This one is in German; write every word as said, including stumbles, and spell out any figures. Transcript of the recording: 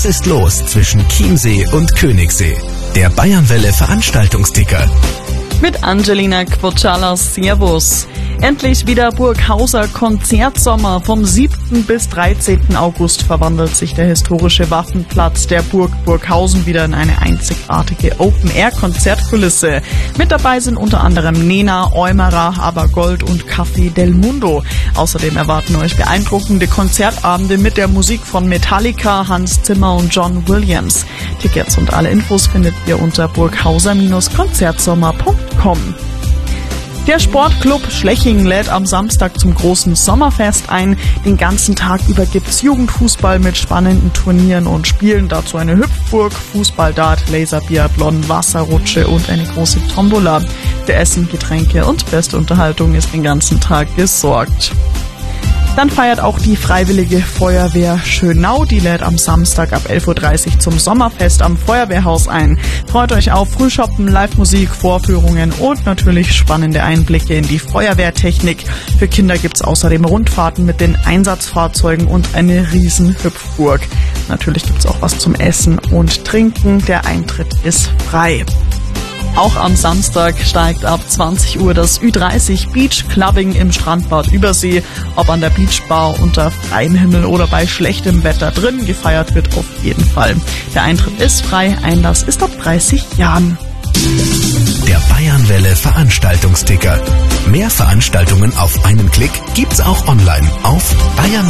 Was ist los zwischen Chiemsee und Königssee? Der Bayernwelle Veranstaltungsticker. Mit Angelina Quotschala, Servus. Endlich wieder Burghauser Konzertsommer. Vom siebten bis dreizehnten August verwandelt sich der historische Waffenplatz der Burg Burghausen wieder in eine einzigartige Open-Air-Konzertkulisse. Mit dabei sind unter anderem Nena, Eumerer, Abergold und Café del Mundo. Außerdem erwarten euch beeindruckende Konzertabende mit der Musik von Metallica, Hans Zimmer und John Williams. Tickets und alle Infos findet ihr unter burghauser Konzertsommer punkt com. Der Sportclub Schlechingen lädt am Samstag zum großen Sommerfest ein. Den ganzen Tag über gibt's Jugendfußball mit spannenden Turnieren und Spielen. Dazu eine Hüpfburg, Fußballdart, Laserbiathlon, Wasserrutsche und eine große Tombola. Für Essen, Getränke und beste Unterhaltung ist den ganzen Tag gesorgt. Dann feiert auch die Freiwillige Feuerwehr Schönau. Die lädt am Samstag ab elf Uhr dreißig zum Sommerfest am Feuerwehrhaus ein. Freut euch auf Frühschoppen, Live-Musik, Vorführungen und natürlich spannende Einblicke in die Feuerwehrtechnik. Für Kinder gibt's außerdem Rundfahrten mit den Einsatzfahrzeugen und eine riesen Hüpfburg. Natürlich gibt's auch was zum Essen und Trinken. Der Eintritt ist frei. Auch am Samstag steigt ab zwanzig Uhr das Ü dreißig Beach Clubbing im Strandbad Übersee. Ob an der Beachbar unter freiem Himmel oder bei schlechtem Wetter drin, gefeiert wird auf jeden Fall. Der Eintritt ist frei, Einlass ist ab dreißig Jahren. Der Bayernwelle Veranstaltungsticker. Mehr Veranstaltungen auf einen Klick gibt's auch online auf bayernwelle